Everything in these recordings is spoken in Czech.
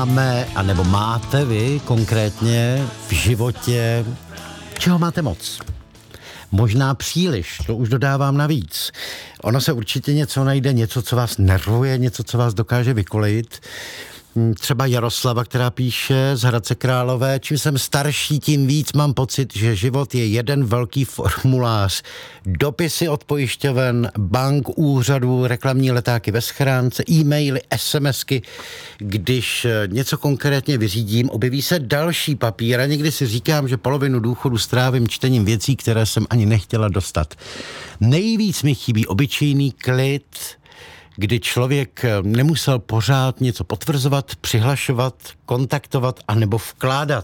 Máme, anebo máte vy konkrétně v životě, čeho máte moc? Možná příliš, to už dodávám navíc. Ono se určitě něco najde, něco, co vás nervuje, něco, co vás dokáže vykolejit. Třeba Jaroslava, která píše z Hradce Králové, čím jsem starší, tím víc mám pocit, že život je jeden velký formulář. Dopisy od pojišťoven, bank, úřadů, reklamní letáky ve schránce, e-maily, SMSky. Když něco konkrétně vyřídím, objeví se další papír a někdy si říkám, že polovinu důchodu strávím čtením věcí, které jsem ani nechtěla dostat. Nejvíc mi chybí obyčejný klid, kdy člověk nemusel pořád něco potvrzovat, přihlašovat, kontaktovat anebo vkládat.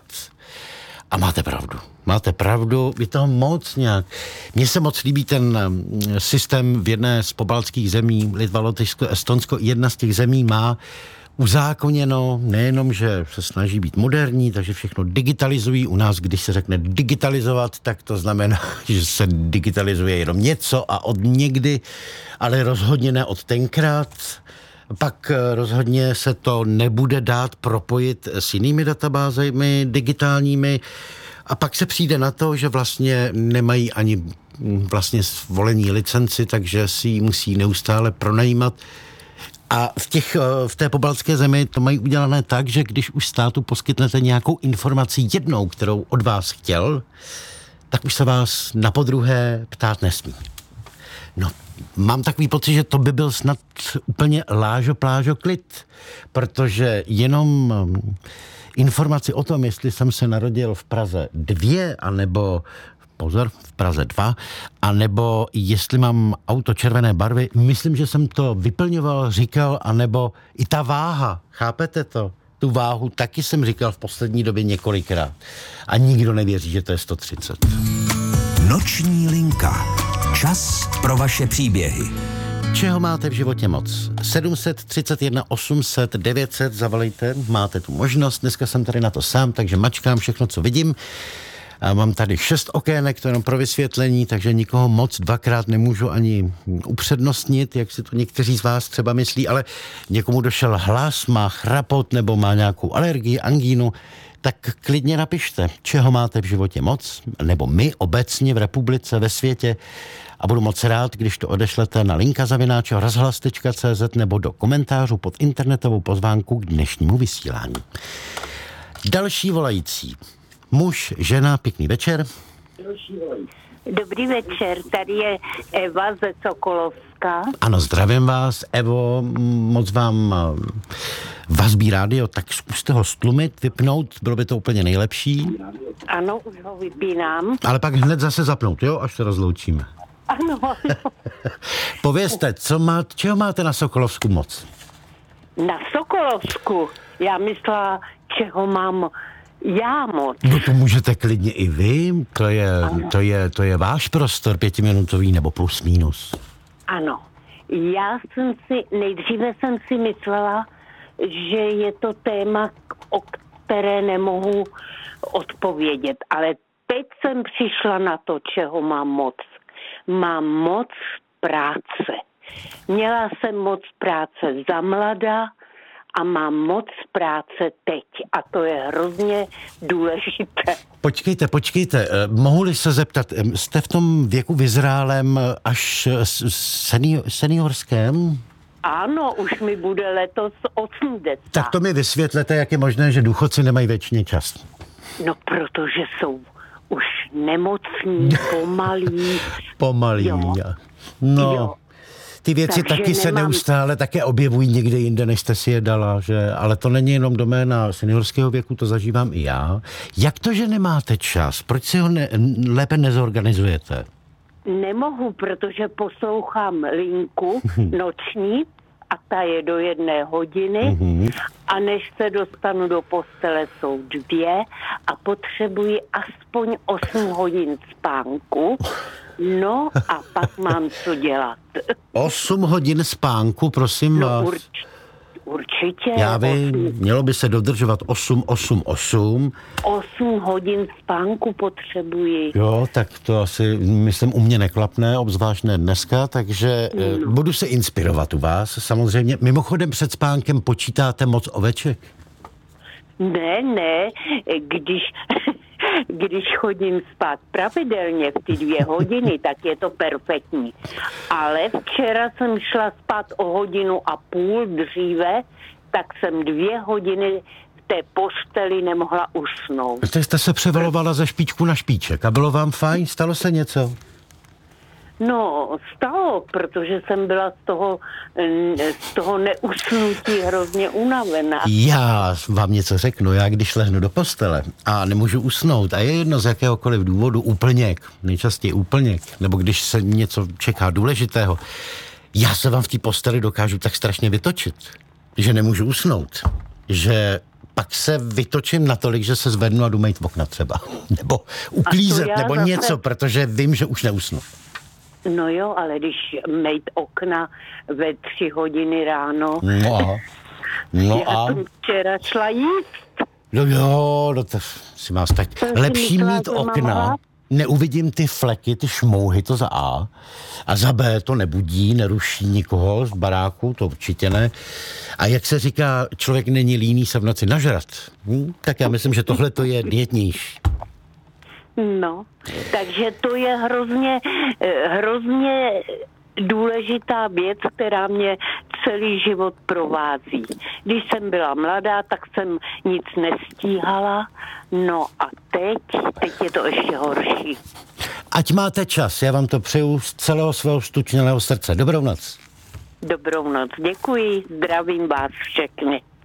A máte pravdu, je toho moc nějak. Mně se moc líbí ten systém v jedné z pobaltských zemí, Litva, Lotyšsko, Estonsko, jedna z těch zemí má uzákoněno, nejenom, že se snaží být moderní, takže všechno digitalizují. U nás, když se řekne digitalizovat, tak to znamená, že se digitalizuje jenom něco a od někdy, ale rozhodně ne od tenkrát. Pak rozhodně se to nebude dát propojit s jinými databázemi digitálními a pak se přijde na to, že vlastně nemají ani vlastně volení licenci, takže si ji musí neustále pronajímat. A v té pobaltské zemi to mají udělané tak, že když už státu poskytnete nějakou informaci jednou, kterou od vás chtěl, tak už se vás napodruhé ptát nesmí. No, mám takový pocit, že to by byl snad úplně lážo klid, protože jenom informaci o tom, jestli jsem se narodil v Praze 2, anebo pozor, v Praze 2, anebo jestli mám auto červené barvy, myslím, že jsem to vyplňoval, říkal, anebo i ta váha, chápete to? Tu váhu taky jsem říkal v poslední době několikrát. A nikdo nevěří, že to je 130. Noční linka. Čas pro vaše příběhy. Čeho máte v životě moc? 731 800 900 zavolejte, máte tu možnost. Dneska jsem tady na to sám, takže mačkám všechno, co vidím. A mám tady 6 okének, to jenom pro vysvětlení, takže nikoho moc dvakrát nemůžu ani upřednostnit, jak si to někteří z vás třeba myslí, ale někomu došel hlas, má chrapot nebo má nějakou alergii, angínu, tak klidně napište, čeho máte v životě moc, nebo my obecně v republice, ve světě. A budu moc rád, když to odešlete na linka@rozhlas.cz nebo do komentářů pod internetovou pozvánku k dnešnímu vysílání. Další volající. Muž, žena, pěkný večer. Dobrý večer, tady je Eva ze Sokolovska. Ano, zdravím vás, Evo, moc vám vazbí rádio, tak zkuste ho stlumit, vypnout, bylo by to úplně nejlepší. Ano, už ho vypínám. Ale pak hned zase zapnout, jo, až se rozloučíme. Ano. Povězte, čeho máte na Sokolovsku moc? Na Sokolovsku? Já myslela, čeho mám já moc. No to můžete klidně i vy, to je váš prostor 5minutový nebo plus minus. Ano, nejdříve jsem si myslela, že je to téma, o které nemohu odpovědět, ale teď jsem přišla na to, čeho mám moc. Mám moc práce. Měla jsem moc práce za mladá a mám moc práce teď. A to je hrozně důležité. Počkejte, mohu-li se zeptat, jste v tom věku vyzrálém až seniorském? Ano, už mi bude letos 80. Tak to mi vysvětlete, jak je možné, že důchodci nemají věčný čas. No, protože jsou už nemocní, pomalí. Jo. No, jo. Ty věci takže taky se neustále také objevují někde jinde, než jste si je dala, že? Ale to není jenom doména seniorského věku, to zažívám i já. Jak to, že nemáte čas? Proč si ho lépe nezorganizujete? Nemohu, protože poslouchám linku noční a ta je do 1 hodiny a než se dostanu do postele jsou 2 a potřebuji aspoň 8 hodin spánku. No a pak mám co dělat. 8 hodin spánku, prosím vás. Určitě. Já vím, mělo by se dodržovat 8. 8 hodin spánku potřebuji. Jo, tak to asi, myslím, u mě neklapne, obzvlášť ne dneska, takže budu se inspirovat u vás, samozřejmě. Mimochodem před spánkem počítáte moc oveček? Ne, když chodím spát pravidelně v ty 2 hodiny, tak je to perfektní. Ale včera jsem šla spát o 1,5 hodiny dříve, tak jsem 2 hodiny v té posteli nemohla usnout. Teď jste se převalovala ze špičku na špiček a bylo vám fajn? Stalo se něco? No, stalo, protože jsem byla z toho neusnutí hrozně unavená. Já vám něco řeknu, já když lehnu do postele a nemůžu usnout a je jedno z jakéhokoliv důvodu úplněk, nejčastěji úplněk, nebo když se něco čeká důležitého, já se vám v té posteli dokážu tak strašně vytočit, že nemůžu usnout, že pak se vytočím natolik, že se zvednu a jdu mejt okna třeba, nebo uklízet, nebo něco, protože vím, že už neusnu. No jo, ale když mejt okna ve 3 hodiny ráno, No já jsem včera šla jíst. No jo, no to si má stať. Lepší mít okna, neuvidím ty fleky, ty šmouhy, to za A. A za B to nebudí, neruší nikoho z baráku, to určitě ne. A jak se říká, člověk není líný se v noci nažrat. Tak já myslím, že tohle to je dietnější. No, takže to je hrozně důležitá věc, která mě celý život provází. Když jsem byla mladá, tak jsem nic nestíhala, no a teď je to ještě horší. Ať máte čas, já vám to přeju z celého svého stučnělého srdce. Dobrou noc. Dobrou noc, děkuji, zdravím vás všechny.